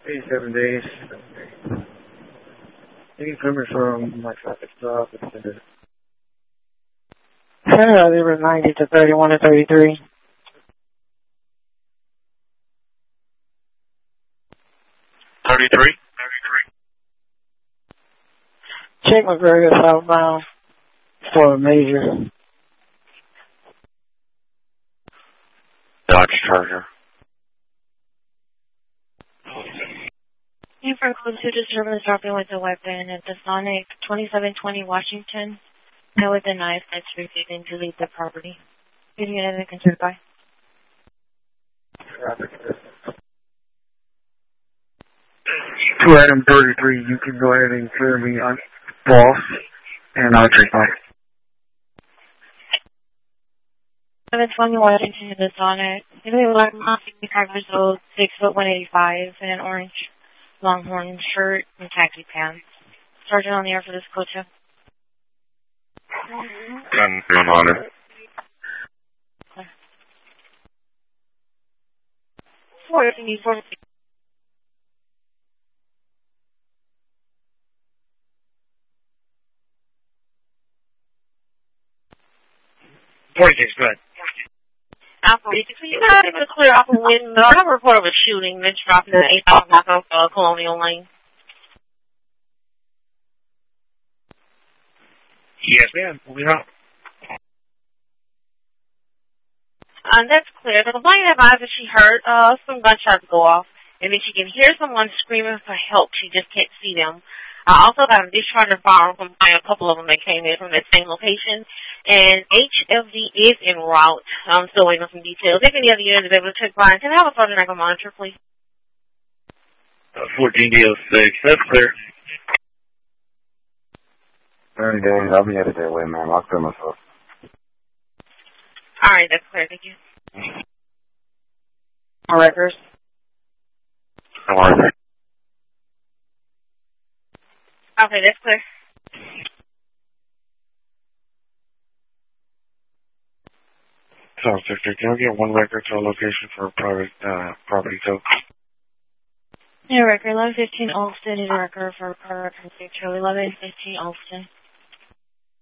87 days. Any permit from my traffic stop. Center, they were 90 to 31 to 33. 33? Check McGregor southbound for a major. Dodge Charger. You for close to disturbance dropping with a weapon at the Sonic 2720 Washington. Met with a knife that's refusing to leave the property. Getting another concern by. To Adam 33, you can go ahead and clear me on false, and I'll take off. 720 Washington to the Sonic. He's a black man, 65 years old, 6 foot 185, in an orange Longhorn shirt and khaki pants. Sergeant on the air for this coach. 10 on it. 40. 46, good. Alpha 46, you guys able to clear off a window? I have a report of a shooting that's dropped in the 8th block of Colonial Lane. Yes, ma'am. Moving on. That's clear. The complainant advised that she heard some gunshots go off, and then she can hear someone screaming for help. She just can't see them. I also got a discharge of firearm from a couple of them that came in from that same location. And HFD is en route. I'm still waiting on some details. If any other unit is able to check by, can I have a sergeant I can monitor, please? 14D06, that's clear. 30 days, I'll be headed that way, ma'am. I'll clear myself. All right, that's clear. Thank you. Records. Okay, that's clear. South Sector, can I get one record to a location for a private property tow? Yeah, record 1115 Alston is a record for Sector 1115 Alston.